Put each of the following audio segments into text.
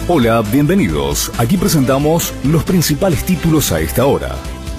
Hola, bienvenidos. Aquí presentamos los principales títulos a esta hora.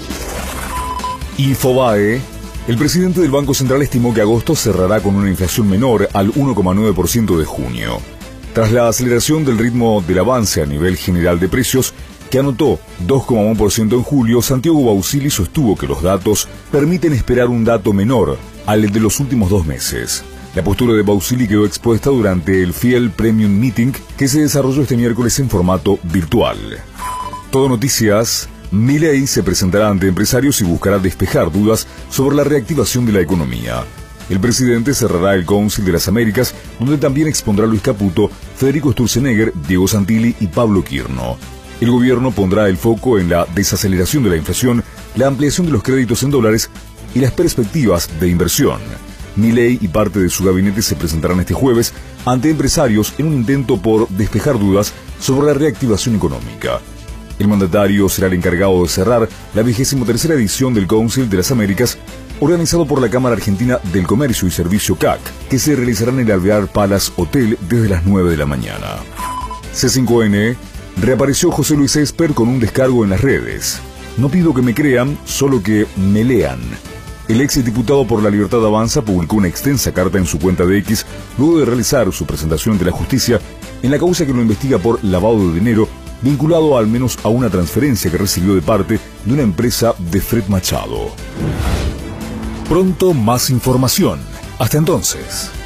Infobae. El presidente del Banco Central estimó que agosto cerrará con una inflación menor al 1,9% de junio. Tras la aceleración del ritmo del avance a nivel general de precios, que anotó 2,1% en julio, Santiago Bausili sostuvo que los datos permiten esperar un dato menor al de los últimos 2 meses. La postura de Bausili quedó expuesta durante el Fiel Premium Meeting que se desarrolló este miércoles en formato virtual. Todo Noticias. Milei se presentará ante empresarios y buscará despejar dudas sobre la reactivación de la economía. El presidente cerrará el Council de las Américas, donde también expondrá Luis Caputo, Federico Sturzenegger, Diego Santilli y Pablo Quirno. El gobierno pondrá el foco en la desaceleración de la inflación, la ampliación de los créditos en dólares y las perspectivas de inversión. Milei y parte de su gabinete se presentarán este jueves ante empresarios en un intento por despejar dudas sobre la reactivación económica. El mandatario será el encargado de cerrar la 23ª edición del Council de las Américas, organizado por la Cámara Argentina del Comercio y Servicio CAC, que se realizará en el Alvear Palace Hotel desde las 9 de la mañana. C5N. Reapareció José Luis Esper con un descargo en las redes. No pido que me crean, solo que me lean. El ex diputado por la Libertad Avanza publicó una extensa carta en su cuenta de X luego de realizar su presentación ante la justicia en la causa que lo investiga por lavado de dinero vinculado al menos a una transferencia que recibió de parte de una empresa de Fred Machado. Pronto más información. Hasta entonces.